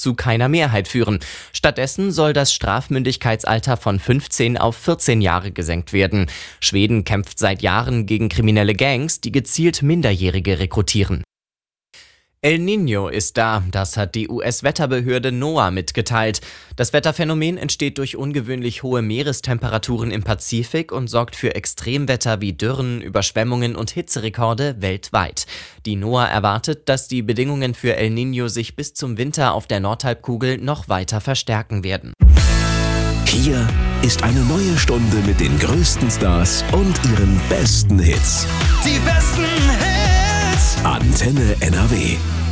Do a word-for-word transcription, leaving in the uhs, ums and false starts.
zu keiner Mehrheit führen. Stattdessen soll das Strafmündigkeitsalter von fünfzehn auf vierzehn Jahre gesenkt werden. Schweden kämpft seit Jahren gegen kriminelle Gangs, die gezielt Minderjährige rekrutieren. El Niño ist da, das hat die U S-Wetterbehörde NOAA mitgeteilt. Das Wetterphänomen entsteht durch ungewöhnlich hohe Meerestemperaturen im Pazifik und sorgt für Extremwetter wie Dürren, Überschwemmungen und Hitzerekorde weltweit. Die NOAA erwartet, dass die Bedingungen für El Niño sich bis zum Winter auf der Nordhalbkugel noch weiter verstärken werden. Hier ist eine neue Stunde mit den größten Stars und ihren besten Hits. Die besten Hits. Antenne N R W.